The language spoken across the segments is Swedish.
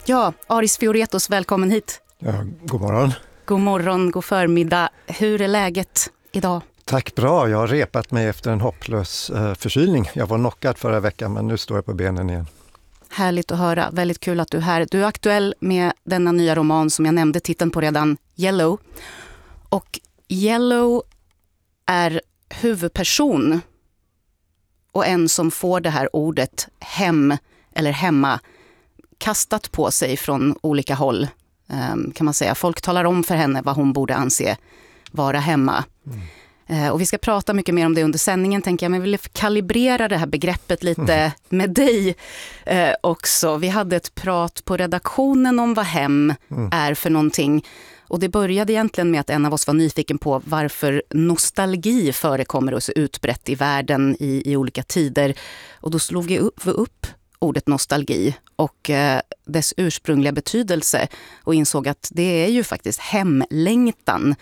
Ja, Aris Fioretos, välkommen hit. Ja, god morgon. God morgon, god förmiddag. Hur är läget idag? Tack, bra. Jag har repat mig efter en hopplös förkylning. Jag var knockad förra veckan, men nu står jag på benen igen. Härligt att höra. Väldigt kul att du är här. Du är aktuell med denna nya roman som jag nämnde titeln på redan, Yellow. Och Yellow är huvudperson och en som får det här ordet hem eller hemma kastat på sig från olika håll, kan man säga. Folk talar om för henne vad hon borde anse vara hemma. Och vi ska prata mycket mer om det under sändningen, tänker jag. Men jag vill kalibrera det här begreppet lite med dig också. Vi hade ett prat på redaktionen om vad hem är för någonting. Och det började egentligen med att en av oss var nyfiken på varför nostalgi förekommer och så utbrett i världen i olika tider. Och då slog vi upp ordet nostalgi och dess ursprungliga betydelse och insåg att det är ju faktiskt hemlängtan.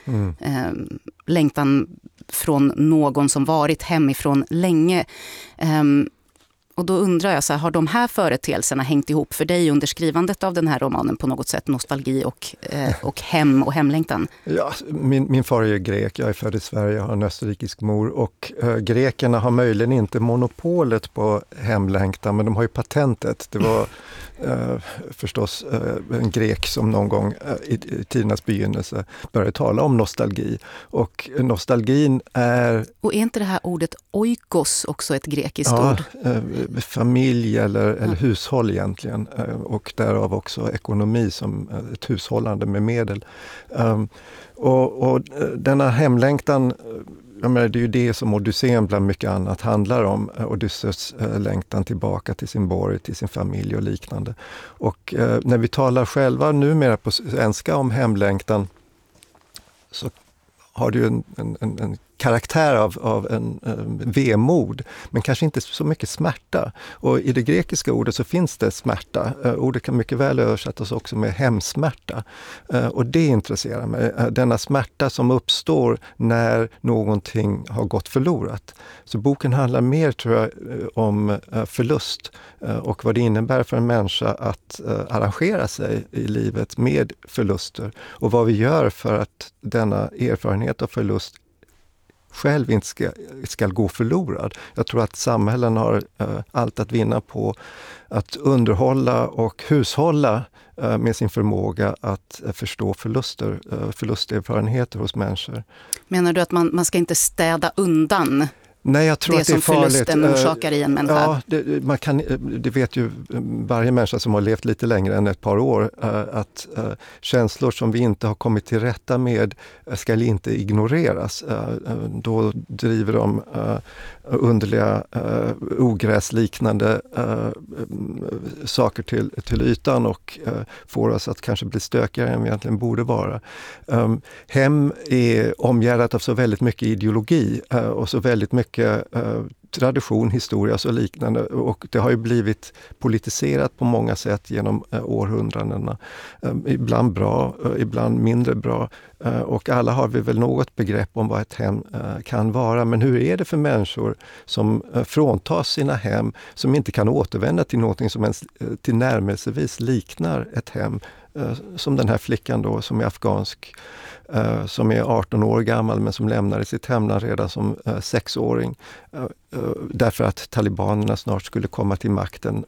Längtan från någon som varit hemifrån länge. Och då undrar jag, har de här företeelserna hängt ihop för dig under skrivandet av den här romanen på något sätt? Nostalgi och hem och hemlängtan? Ja, min far är grek, jag är född i Sverige, jag har en österrikisk mor. Och grekerna har möjligen inte monopolet på hemlängtan, men de har ju patentet. Det var förstås en grek som någon gång i tidernas begynnelse började tala om nostalgi. Och nostalgin är... Och är inte det här ordet oikos också ett grekiskt ord? Familj eller hushåll egentligen, och därav också ekonomi som ett hushållande med medel. Och denna hemlängtan, det är ju det som Odysseen bland mycket annat handlar om. Odysseus längtan tillbaka till sin borg, till sin familj och liknande. Och när vi talar själva numera på svenska om hemlängtan så har det ju en karaktär av en vemod, men kanske inte så mycket smärta. Och i det grekiska ordet så finns det smärta. Ordet kan mycket väl översättas också med hemsmärta. Och det intresserar mig. Denna smärta som uppstår när någonting har gått förlorat. Så boken handlar mer, tror jag, om förlust och vad det innebär för en människa att arrangera sig i livet med förluster. Och vad vi gör för att denna erfarenhet av förlust själv inte ska gå förlorad. Jag tror att samhällen har allt att vinna på att underhålla och hushålla med sin förmåga att förstå förlusterfarenheter hos människor. Menar du att man ska inte städa undan? Nej, jag tror det att det är som farligt. Förlusten orsakar i en människa? Ja, det vet ju varje människa som har levt lite längre än ett par år, att känslor som vi inte har kommit till rätta med ska inte ignoreras. Då driver de underliga ogräsliknande saker till ytan och får oss att kanske bli stökigare än vi egentligen borde vara. Hem är omgärdat av så väldigt mycket ideologi och så väldigt mycket tradition, historia och så liknande, och det har ju blivit politiserat på många sätt genom århundradena. Ibland bra, ibland mindre bra, och alla har vi väl något begrepp om vad ett hem kan vara. Men hur är det för människor som fråntas sina hem, som inte kan återvända till någonting som ens till närmelsevis liknar ett hem? Som den här flickan då, som är afghansk, som är 18 år gammal men som lämnade sitt hemland redan som 6-åring därför att talibanerna snart skulle komma till makten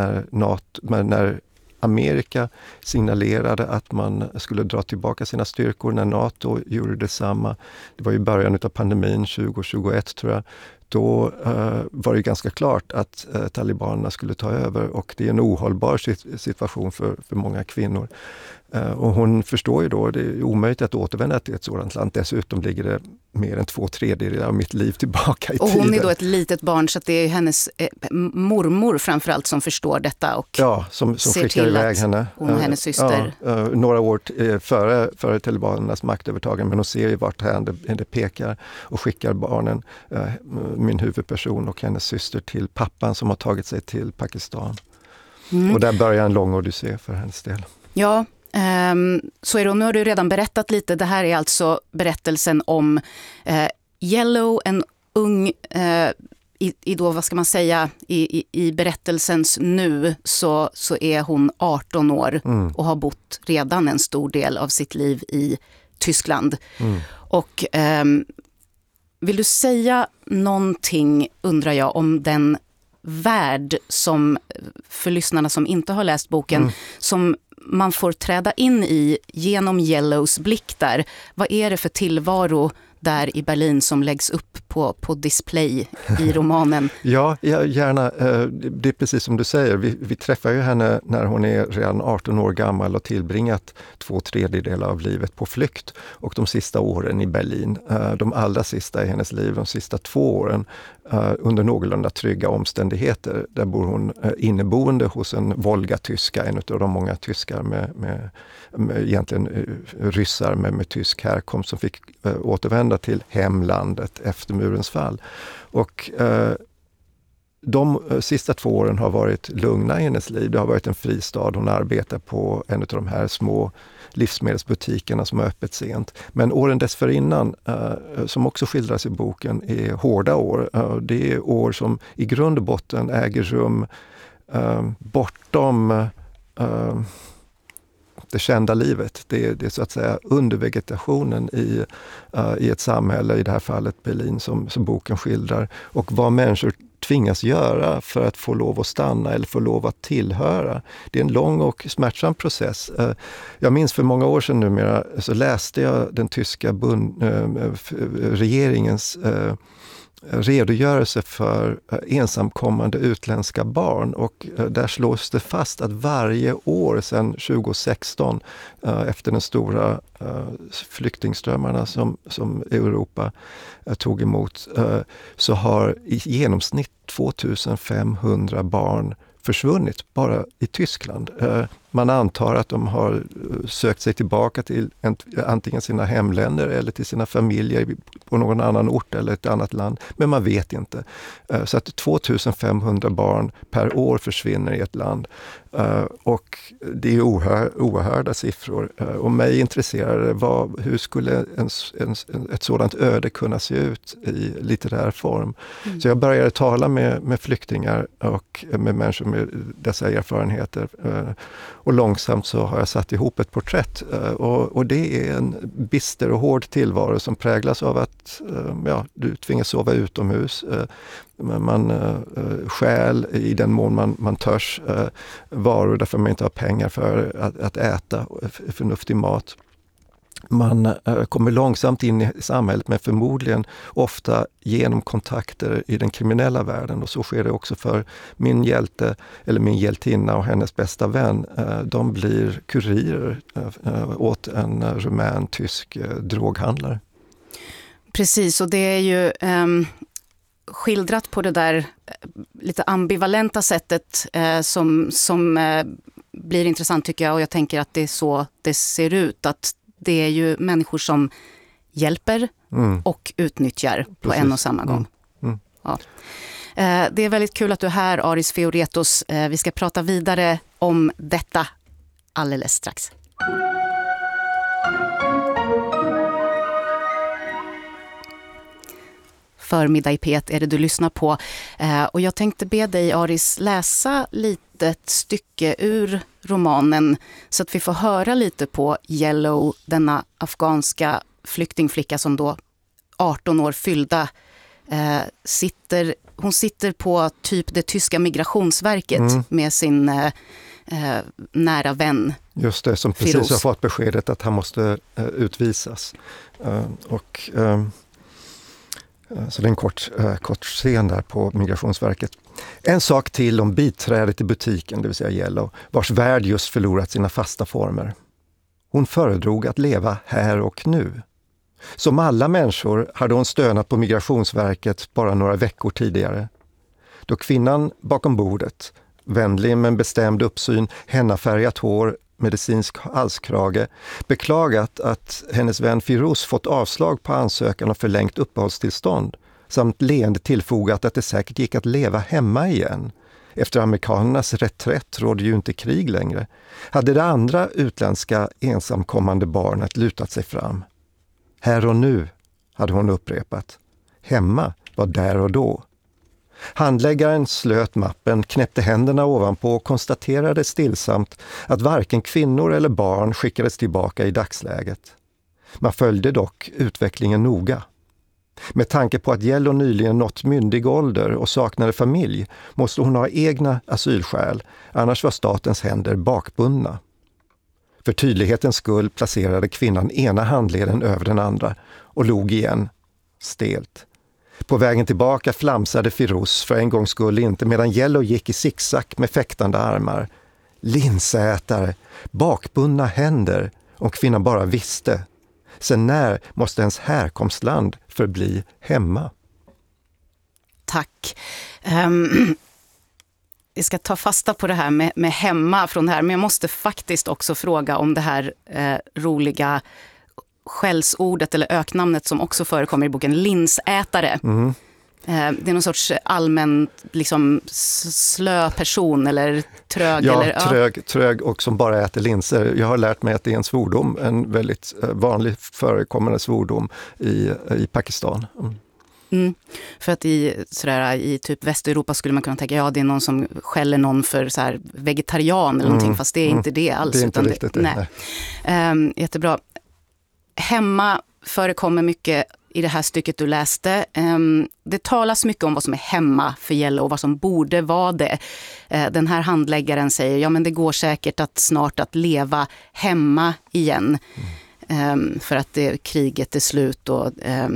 när Amerika signalerade att man skulle dra tillbaka sina styrkor, när NATO gjorde detsamma. Det var i början av pandemin 2021, tror jag. Då var det ganska klart att talibanerna skulle ta över, och det är en ohållbar situation för många kvinnor. Och hon förstår ju då, det är omöjligt att återvända till ett sådant land. Dessutom ligger det mer än 2/3 av mitt liv tillbaka i tiden. Och hon är då ett litet barn, så att det är hennes mormor framförallt som förstår detta och som skickar iväg henne. Hon och hennes syster. Några år före talibanernas maktövertagande, men hon ser ju vart det pekar och skickar barnen, min huvudperson och hennes syster, till pappan som har tagit sig till Pakistan. Och där börjar en lång odyssé för hennes del. Ja, så är det. Och nu har du redan berättat lite. Det här är alltså berättelsen om Yellow, en ung i då, vad ska man säga, i berättelsens nu så är hon 18 år och har bott redan en stor del av sitt liv i Tyskland. Och vill du säga någonting, undrar jag, om den värld som, för lyssnarna som inte har läst boken, som man får träda in i genom Yellows blick där. Vad är det för tillvaro där i Berlin som läggs upp på display i romanen? Ja, gärna. Det är precis som du säger. Vi träffar ju henne när hon är redan 18 år gammal och tillbringat 2/3 av livet på flykt. Och de sista åren i Berlin, de allra sista i hennes liv, de sista 2 åren, under någorlunda trygga omständigheter. Där bor hon inneboende hos en Volga-tyska, en av de många tyskar med egentligen ryssar med tysk härkomst som fick återvända till hemlandet efter murens fall. Och de sista 2 åren har varit lugna i hennes liv. Det har varit en fristad. Hon arbetar på en av de här små livsmedelsbutikerna som har öppet sent. Men åren dessförinnan, som också skildras i boken, är hårda år. Det är år som i grund och botten äger rum bortom det kända livet. Det är så att säga undervegetationen i ett samhälle, i det här fallet Berlin, som boken skildrar. Och vad människor tvingas göra för att få lov att stanna eller få lov att tillhöra. Det är en lång och smärtsam process. Jag minns för många år sedan numera så läste jag den tyska regeringens redogörelse för ensamkommande utländska barn, och där slås det fast att varje år sedan 2016, efter den stora flyktingströmmarna som Europa tog emot, så har i genomsnitt 2500 barn försvunnit bara i Tyskland. Man antar att de har sökt sig tillbaka till antingen sina hemländer eller till sina familjer på någon annan ort eller ett annat land, men man vet inte. Så att 2500 barn per år försvinner i ett land. Och det är oerhörda siffror. Och mig intresserade hur skulle ett sådant öde kunna se ut i litterär form. Så jag började tala med flyktingar och med människor med dessa erfarenheter. Och långsamt så har jag satt ihop ett porträtt. Och det är en bister och hård tillvaro som präglas av att du tvingas sova utomhus. Man stjäl i den mån man törs varor därför man inte har pengar för att äta förnuftig mat. Man kommer långsamt in i samhället, men förmodligen ofta genom kontakter i den kriminella världen. Och så sker det också för min hjälte, eller min hjältinna och hennes bästa vän. De blir kurirer åt en rumän-tysk droghandlare. Precis, och det är ju skildrat på det där lite ambivalenta sättet som blir intressant, tycker jag. Och jag tänker att det är så det ser ut, att det är ju människor som hjälper och utnyttjar på en och samma gång. Ja. Det är väldigt kul att du är här, Aris Fioretos. Vi ska prata vidare om detta alldeles strax. Förmiddag i P1 är det du lyssnar på. Och jag tänkte be dig, Aris, läsa lite ett stycke ur romanen så att vi får höra lite på Yellow, denna afghanska flyktingflicka som då 18 år fyllda hon sitter på typ det tyska migrationsverket med sin nära vän. Just det, som precis Firouz har fått beskedet att han måste utvisas. Så det är en kort scen där på Migrationsverket. En sak till om biträdet i butiken, det vill säga Yellow, vars värld just förlorat sina fasta former. Hon föredrog att leva här och nu. Som alla människor hade hon stönat på Migrationsverket bara några veckor tidigare. Då kvinnan bakom bordet, vänlig med en bestämd uppsyn, hennafärgat hår, medicinsk halskrage, beklagat att hennes vän Firouz fått avslag på ansökan om förlängt uppehållstillstånd, samt leende tillfogat att det säkert gick att leva hemma igen. Efter amerikanernas reträtt rådde ju inte krig längre. Hade det andra utländska ensamkommande barnet lutat sig fram. Här och nu, hade hon upprepat. Hemma var där och då. Handläggaren slöt mappen, knäppte händerna ovanpå och konstaterade stillsamt att varken kvinnor eller barn skickades tillbaka i dagsläget. Man följde dock utvecklingen noga. Med tanke på att Yellow nyligen nått myndig ålder och saknade familj måste hon ha egna asylskäl, annars var statens händer bakbundna. För tydlighetens skull placerade kvinnan ena handleden över den andra och log igen, stelt. På vägen tillbaka flamsade Firouz för en gångs skull inte, medan Yellow gick i zigzag med fäktande armar. Linsätare, bakbundna händer, om kvinnan bara visste. Sen när måste ens härkomstland förbli hemma? Tack. Jag ska ta fasta på det här med hemma från det här, men jag måste faktiskt också fråga om det här roliga skällsordet eller öknamnet som också förekommer i boken, linsätare. Mm. Det är någon sorts allmän liksom, slö person eller trög. Ja, eller, trög och som bara äter linser. Jag har lärt mig att det är en svordom, en väldigt vanligt förekommande svordom i Pakistan. Mm. Mm. För att i typ Västeuropa skulle man kunna tänka det är någon som skäller någon för så här, vegetarian eller någonting, fast det är inte det alls. Det är inte riktigt det. Nej. Jättebra. Hemma förekommer mycket i det här stycket du läste. Det talas mycket om vad som är hemma för Yellow och vad som borde vara det. Den här handläggaren säger, men det går säkert snart att leva hemma igen. För att kriget är slut och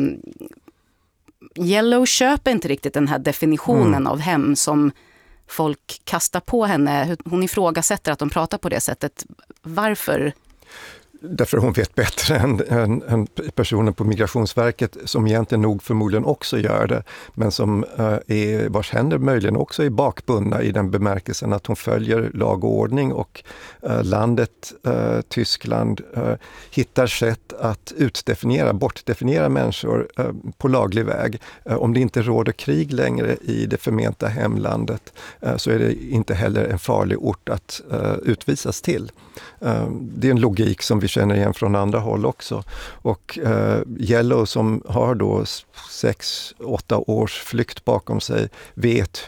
Yellow köper inte riktigt den här definitionen av hem som folk kastar på henne. Hon ifrågasätter att de pratar på det sättet. Varför? Därför hon vet bättre än personen på Migrationsverket, som egentligen nog förmodligen också gör det, men som vars händer möjligen också är bakbundna i den bemärkelsen att hon följer lag och ordning, och landet Tyskland hittar sätt att bortdefiniera människor på laglig väg. Om det inte råder krig längre i det förmenta hemlandet så är det inte heller en farlig ort att utvisas till. Det är en logik som vi känner igen från andra håll också. Och Yellow, som har då 6-8 års flykt bakom sig, vet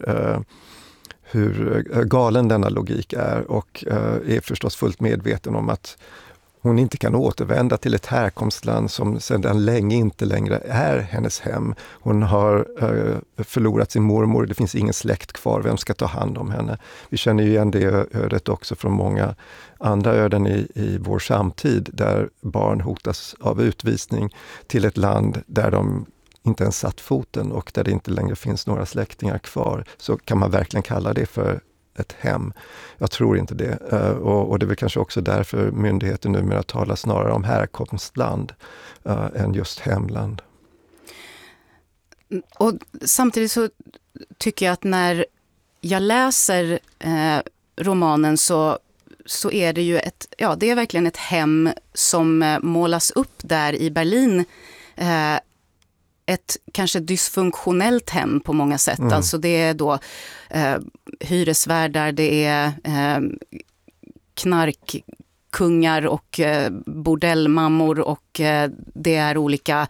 hur galen denna logik är, och är förstås fullt medveten om att hon inte kan återvända till ett härkomstland som sedan länge inte längre är hennes hem. Hon har förlorat sin mormor, det finns ingen släkt kvar, vem ska ta hand om henne? Vi känner ju igen det ödet också från många andra öden i vår samtid, där barn hotas av utvisning till ett land där de inte ens satt foten och där det inte längre finns några släktingar kvar. Så kan man verkligen kalla det för ett hem? Jag tror inte det. Och det är väl kanske också därför myndigheten numera talar snarare om härkomstland än just hemland. Och samtidigt så tycker jag att när jag läser romanen så är det ju det är verkligen ett hem som målas upp där i Berlin. Ett kanske dysfunktionellt hem på många sätt. Alltså det är då hyresvärdar, det är knarkkungar och bordellmammor, och det är olika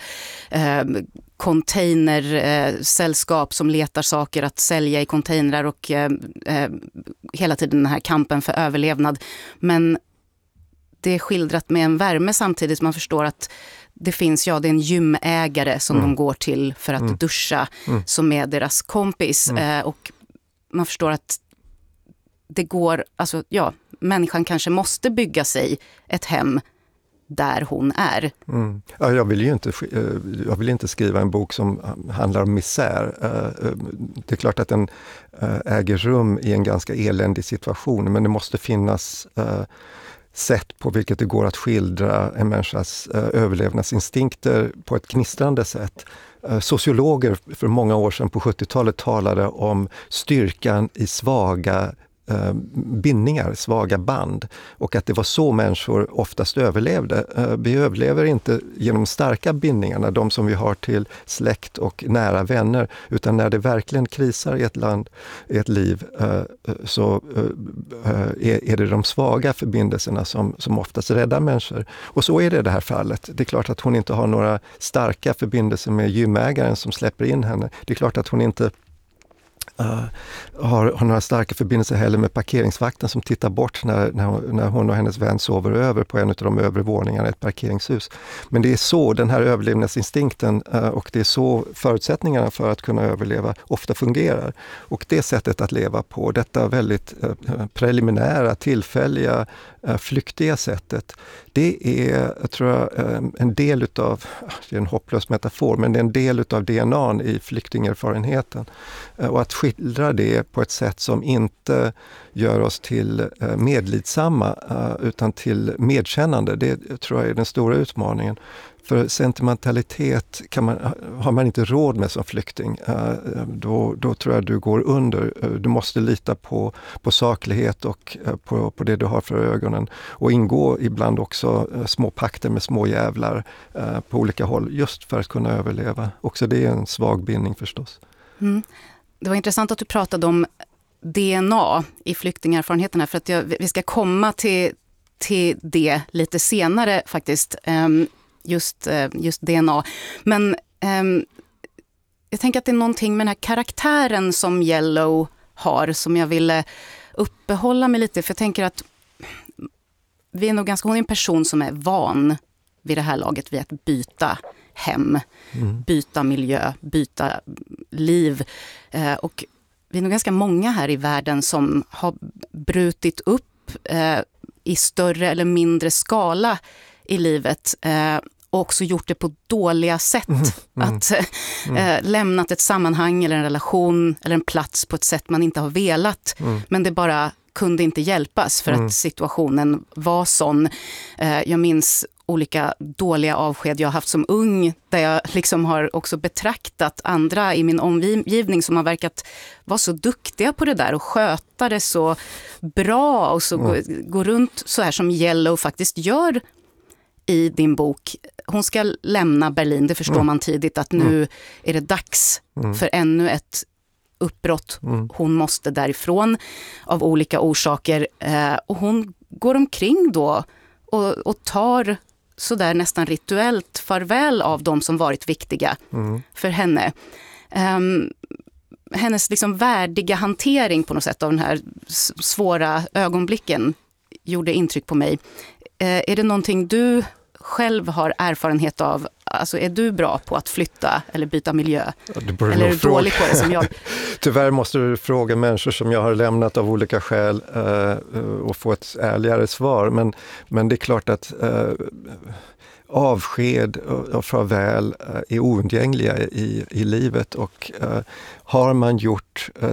containersällskap som letar saker att sälja i containrar, och hela tiden den här kampen för överlevnad. Men det är skildrat med en värme samtidigt som man förstår att det finns, det är en gymägare som de går till för att duscha, som är deras kompis. Och man förstår att det går, människan kanske måste bygga sig ett hem där hon är. Ja, jag vill inte skriva en bok som handlar om misär. Det är klart att den äger rum i en ganska eländig situation, men det måste finnas sätt på vilket det går att skildra en människas överlevnadsinstinkter på ett gnistrande sätt. Sociologer för många år sedan på 70-talet talade om styrkan i svaga bindningar, svaga band, och att det var så människor oftast överlevde. Vi överlever inte genom starka bindningar, de som vi har till släkt och nära vänner, utan när det verkligen krisar i ett land, i ett liv, så är det de svaga förbindelserna som oftast räddar människor. Och så är det i det här fallet. Det är klart att hon inte har några starka förbindelser med gymägaren som släpper in henne. Det är klart att hon inte har några starka förbindelser heller med parkeringsvakten som tittar bort när hon och hennes vän sover över på en av de övre våningarna i ett parkeringshus. Men det är så den här överlevnadsinstinkten och det är så förutsättningarna för att kunna överleva ofta fungerar. Och det sättet att leva på, detta väldigt preliminära, tillfälliga, flyktiga sättet, det är, jag tror, en del utav, det är en hopplös metafor, men det är en del utav DNA:n i flyktingerfarenheten. Och att skildra det på ett sätt som inte gör oss till medlidsamma utan till medkännande, det tror jag är den stora utmaningen. För sentimentalitet har man inte råd med som flykting. Då tror jag du går under. Du måste lita på saklighet och på det du har för ögonen. Och ingå ibland också små pakter med små jävlar på olika håll just för att kunna överleva. Också det är en svag bindning förstås. Mm. Det var intressant att du pratade om DNA i flyktingerfarenheterna för att vi ska komma till det lite senare faktiskt. Just DNA. Men jag tänker att det är någonting med den här karaktären som Yellow har som jag ville uppehålla mig lite. För jag tänker att hon är en person som är van vid det här laget vid att byta hem, byta miljö, byta liv. Och vi är nog ganska många här i världen som har brutit upp i större eller mindre skala i livet och också gjort det på dåliga sätt. Lämnat ett sammanhang eller en relation eller en plats på ett sätt man inte har velat. Men det bara kunde inte hjälpas för att situationen var sån. Jag minns olika dåliga avsked jag har haft som ung där jag liksom har också betraktat andra i min omgivning som har verkat vara så duktiga på det där och sköta det så bra och så gå runt så här som Yellow faktiskt gör i din bok. Hon ska lämna Berlin, det förstår man tidigt att nu är det dags för ännu ett uppbrott. Hon måste därifrån av olika orsaker och hon går omkring då och tar så där nästan rituellt farväl av de som varit viktiga för henne. Hennes liksom värdiga hantering på något sätt av den här svåra ögonblicken gjorde intryck på mig. Är det någonting du själv har erfarenhet av? Alltså är du bra på att flytta eller byta miljö? Eller är du dålig på det som jag? Tyvärr måste du fråga människor som jag har lämnat av olika skäl och få ett ärligare svar. Men det är klart att avsked och farväl är oundgängliga i livet och har man gjort